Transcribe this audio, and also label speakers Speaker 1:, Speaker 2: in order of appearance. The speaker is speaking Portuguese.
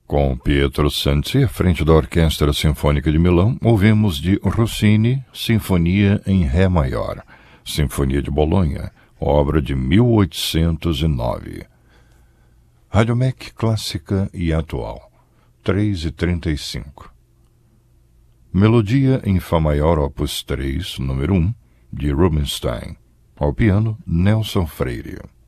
Speaker 1: Com Pietro Santi à frente da Orquestra Sinfônica de Milão, ouvimos de Rossini, Sinfonia em Ré Maior, Sinfonia de Bolonha, obra de 1809. Rádio MEC Clássica e Atual, 3h35. Melodia em Fá Maior, Opus 3, número 1, de Rubinstein. Ao piano, Nelson Freire.